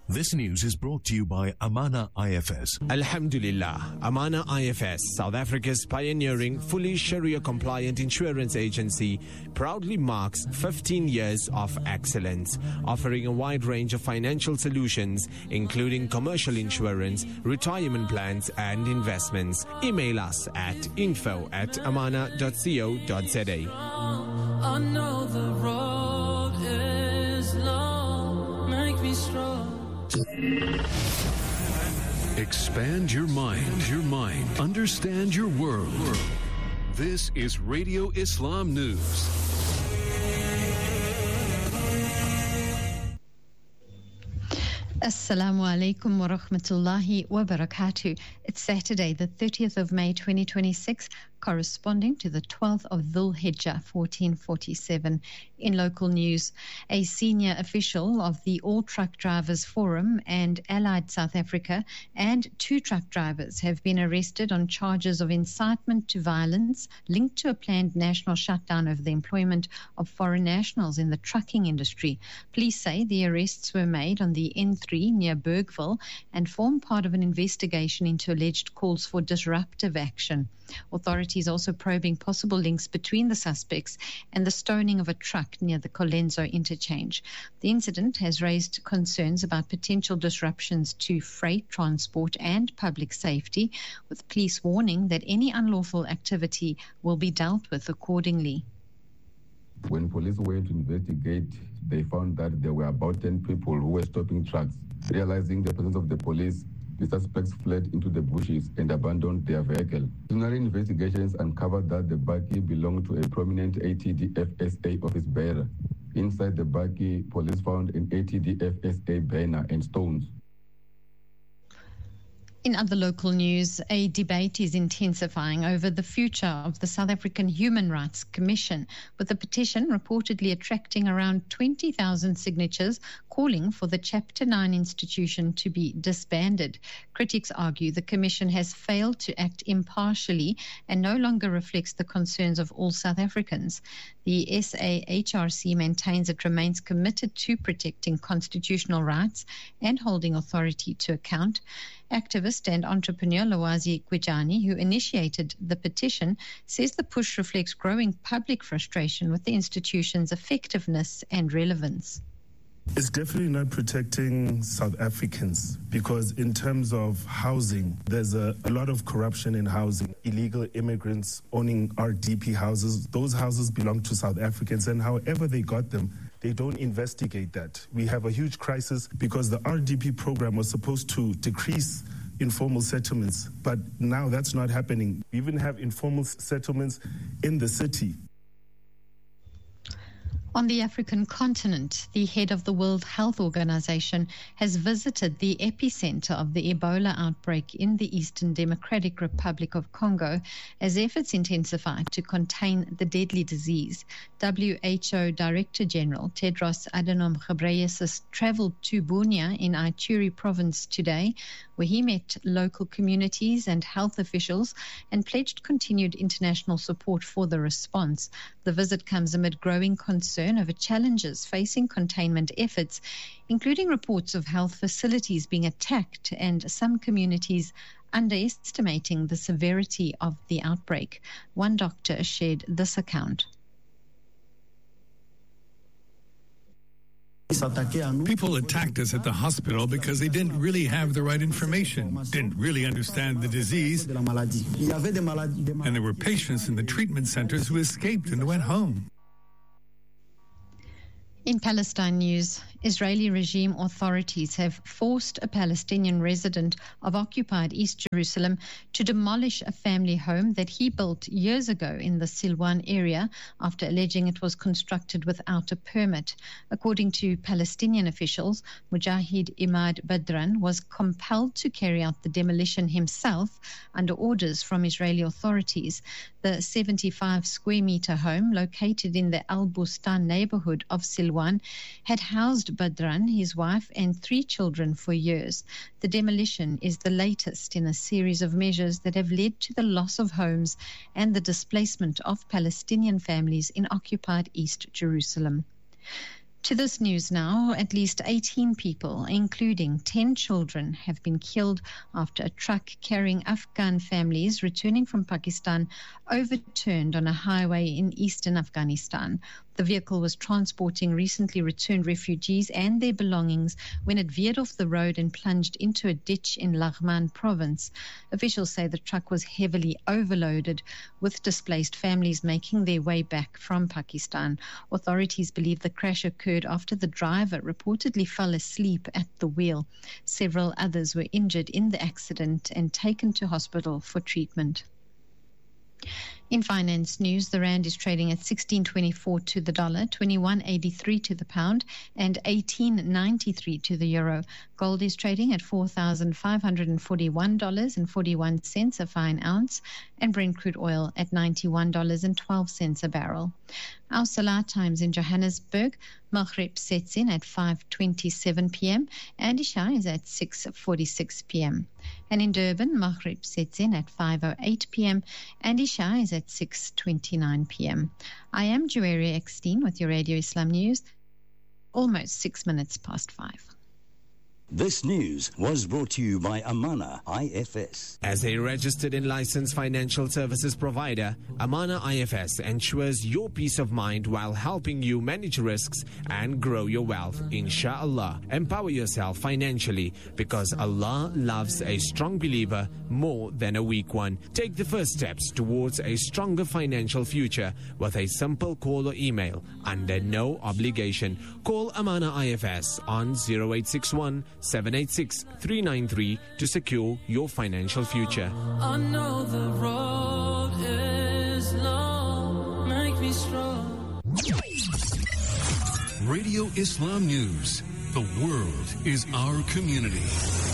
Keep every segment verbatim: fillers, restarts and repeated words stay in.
This news is brought to you by Amana I F S. Alhamdulillah, Amana I F S, South Africa's pioneering, fully Sharia-compliant insurance agency, proudly marks fifteen years of excellence, offering a wide range of financial solutions, including commercial insurance, retirement plans, and investments. Email us at info at amana dot co dot za. I know the road is long, make me strong. Expand your mind, your mind. Understand your world. This is Radio Islam News. Assalamu alaikum wa rahmatullahi wa barakatuh. It's Saturday, the thirtieth of May twenty twenty-six, corresponding to the twelfth of Dhul Hijjah fourteen forty-seven. In local news, a senior official of the All Truck Drivers Forum and Allied South Africa and two truck drivers have been arrested on charges of incitement to violence linked to a planned national shutdown of the employment of foreign nationals in the trucking industry. Police say the arrests were made on the N three near Bergville and form part of an investigation into alleged calls for disruptive action. Authorities also probing possible links between the suspects and the stoning of a truck near the Colenso interchange. The incident has raised concerns about potential disruptions to freight transport and public safety, with police warning that any unlawful activity will be dealt with accordingly. When police went to investigate, they found that there were about ten people who were stopping trucks. Realizing the presence of the police, the suspects fled into the bushes and abandoned their vehicle. Preliminary investigations uncovered that the buggy belonged to a prominent A T D F S A office bearer. Inside the buggy, police found an A T D F S A banner and stones. In other local news, a debate is intensifying over the future of the South African Human Rights Commission, with a petition reportedly attracting around twenty thousand signatures calling for the Chapter nine institution to be disbanded. Critics argue the Commission has failed to act impartially and no longer reflects the concerns of all South Africans. The S A H R C maintains it remains committed to protecting constitutional rights and holding authority to account. Activist and entrepreneur Lawazi Kwijani, who initiated the petition, says the push reflects growing public frustration with the institution's effectiveness and relevance. It's definitely not protecting South Africans because in terms of housing, there's a, a lot of corruption in housing. Illegal immigrants owning R D P houses, those houses belong to South Africans, and however they got them, they don't investigate that. We have a huge crisis because the R D P program was supposed to decrease informal settlements, but now that's not happening. We even have informal settlements in the city. On the African continent, the head of the World Health Organization has visited the epicenter of the Ebola outbreak in the Eastern Democratic Republic of Congo as efforts intensify to contain the deadly disease. W H O Director General Tedros Adhanom Ghebreyesus traveled to Bunia in Ituri province today, where he met local communities and health officials and pledged continued international support for the response. The visit comes amid growing concern over challenges facing containment efforts, including reports of health facilities being attacked and some communities underestimating the severity of the outbreak. One doctor shared this account. People attacked us at the hospital because they didn't really have the right information, didn't really understand the disease, and there were patients in the treatment centers who escaped and went home. In Palestine news, Israeli regime authorities have forced a Palestinian resident of occupied East Jerusalem to demolish a family home that he built years ago in the Silwan area after alleging it was constructed without a permit. According to Palestinian officials, Mujahid Imad Badran was compelled to carry out the demolition himself under orders from Israeli authorities. The seventy-five square meter home located in the Al Bustan neighborhood of Silwan had housed Badran, his wife, and three children for years. The demolition is the latest in a series of measures that have led to the loss of homes and the displacement of Palestinian families in occupied East Jerusalem. To this news now, at least eighteen people, including ten children, have been killed after a truck carrying Afghan families returning from Pakistan overturned on a highway in eastern Afghanistan. The vehicle was transporting recently returned refugees and their belongings when it veered off the road and plunged into a ditch in Laghman province. Officials say the truck was heavily overloaded, with displaced families making their way back from Pakistan. Authorities believe the crash occurred after the driver reportedly fell asleep at the wheel. Several others were injured in the accident and taken to hospital for treatment. In finance news, the rand is trading at sixteen twenty-four to the dollar, twenty-one eighty-three to the pound, and eighteen ninety-three to the euro. Gold is trading at four thousand five hundred forty-one dollars and forty-one cents a fine ounce, and Brent crude oil at ninety-one dollars and twelve cents a barrel. Our Salah times in Johannesburg: Maghrib sets in at five twenty-seven p.m. and Isha is at six forty-six p.m. And in Durban, Maghrib sets in at five oh eight p.m. and Isha is at six twenty-nine p.m. I am Juwaria Eckstein with your Radio Islam News, almost six minutes past five. This news was brought to you by Amana I F S. As a registered and licensed financial services provider, Amana I F S ensures your peace of mind while helping you manage risks and grow your wealth, inshallah. Empower yourself financially because Allah loves a strong believer more than a weak one. Take the first steps towards a stronger financial future with a simple call or email under no obligation. Call Amana I F S on zero eight six one, seven eight six, three nine three to secure your financial future. I know the road is long, make me strong. Radio Islam News. The world is our community.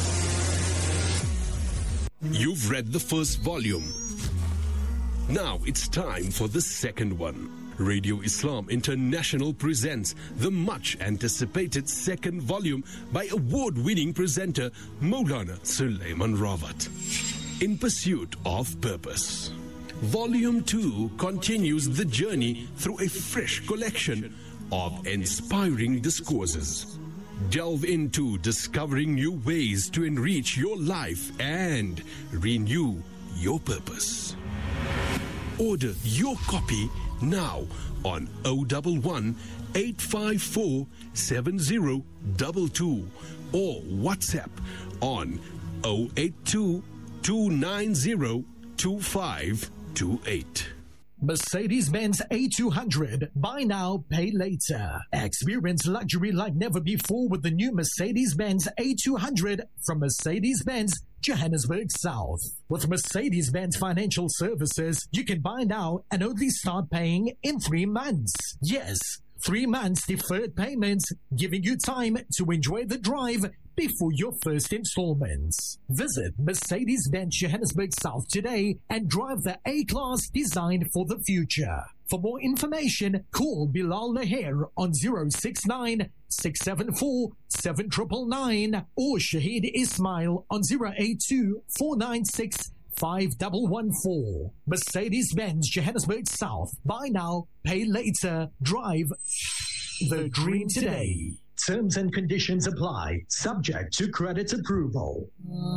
You've read the first volume. Now it's time for the second one. Radio Islam International presents the much-anticipated second volume by award-winning presenter Maulana Sulaiman Rawat. In Pursuit of Purpose. Volume two continues the journey through a fresh collection of inspiring discourses. Delve into discovering new ways to enrich your life and renew your purpose. Order your copy now on oh one one, eight five four, seven oh two two or WhatsApp on oh eight two, two nine oh, two five two eight. Mercedes-Benz A two hundred. Buy now, pay later. Experience luxury like never before with the new Mercedes-Benz A two hundred from Mercedes-Benz Johannesburg South. With Mercedes-Benz Financial Services, you can buy now and only start paying in three months. Yes, three months deferred payments, giving you time to enjoy the drive before your first installments. Visit Mercedes-Benz Johannesburg South today and drive the A-Class designed for the future. For more information, call Bilal Laher on zero six nine, six seven four, seven nine nine nine or Shahid Ismail on zero eight two, four nine six, five one one four. Mercedes-Benz Johannesburg South. Buy now, pay later. Drive the dream today. Terms and conditions apply, subject to credit approval.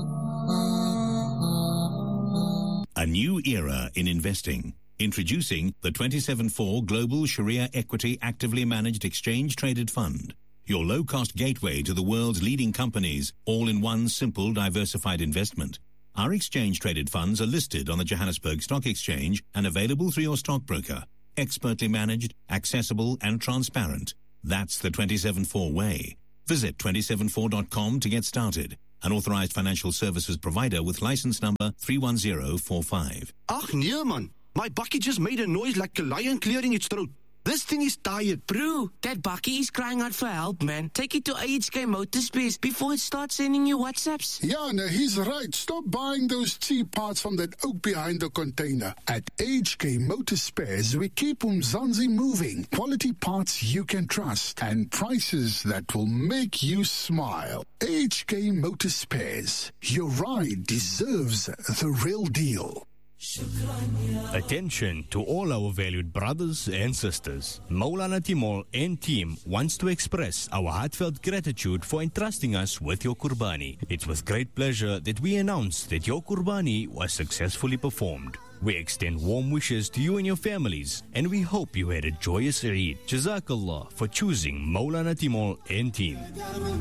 A new era in investing. Introducing the twenty-seven four Global Sharia Equity Actively Managed Exchange Traded Fund. Your low-cost gateway to the world's leading companies, all in one simple diversified investment. Our exchange-traded funds are listed on the Johannesburg Stock Exchange and available through your stockbroker. Expertly managed, accessible and transparent. That's the twenty-seven four way. Visit two seven four dot com to get started. An authorized financial services provider with license number three one zero four five. Ach nee man, my bucket just made a noise like a lion clearing its throat. This thing is tired. Bro, that bucky is crying out for help, man. Take it to A H K Motorspace before it starts sending you WhatsApps. Yeah, no, he's right. Stop buying those cheap parts from that oak behind the container. At A H K Motorspares, we keep Umzansi moving. Quality parts you can trust and prices that will make you smile. A H K Motorspares. Your ride deserves the real deal. Attention to all our valued brothers and sisters. Maulana Timol and team wants to express our heartfelt gratitude for entrusting us with your Qurbani. It's with great pleasure that we announce that your Qurbani was successfully performed. We extend warm wishes to you and your families, and we hope you had a joyous Eid. Jazakallah for choosing Maulana Timol and team.